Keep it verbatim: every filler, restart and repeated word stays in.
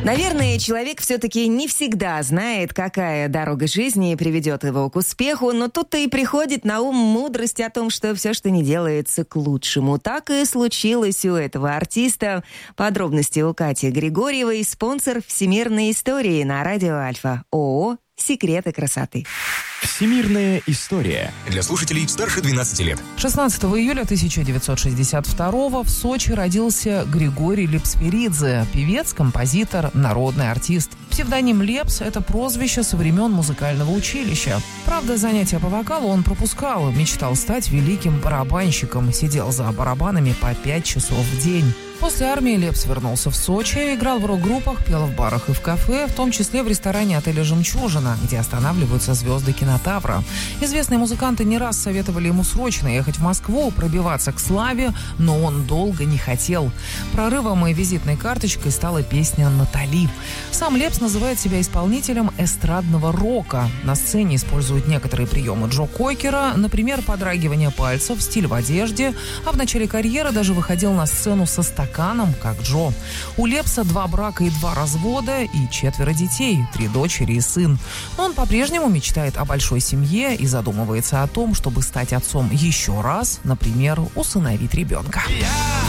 Наверное, человек все-таки не всегда знает, какая дорога жизни приведет его к успеху, но тут-то и приходит на ум мудрость о том, что все, что не делается, к лучшему. Так и случилось у этого артиста. Подробности у Кати Григорьевой, спонсор всемирной истории на радио Альфа, ООО «Секреты красоты». Всемирная история. Для слушателей старше двенадцати лет. шестнадцатого июля тысяча девятьсот шестьдесят второго в Сочи родился Григорий Лепспиридзе, певец, композитор, народный артист. Псевдоним Лепс – это прозвище со времен музыкального училища. Правда, занятия по вокалу он пропускал, мечтал стать великим барабанщиком, сидел за барабанами по пять часов в день. После армии Лепс вернулся в Сочи, играл в рок-группах, пел в барах и в кафе, в том числе в ресторане отеля «Жемчужина», где останавливаются звезды кинотавра. Известные музыканты не раз советовали ему срочно ехать в Москву, пробиваться к славе, но он долго не хотел. Прорывом и визитной карточкой стала песня «Натали». Сам Лепс называет себя исполнителем эстрадного рока. На сцене использует некоторые приемы Джо Кокера, например, подрагивание пальцев, стиль в одежде, а в начале карьеры даже выходил на сцену со стаканом, как Джо. У Лепса два брака и два развода и четверо детей, три дочери и сын. Он по-прежнему мечтает о большой семье и задумывается о том, чтобы стать отцом еще раз, например, усыновить ребенка.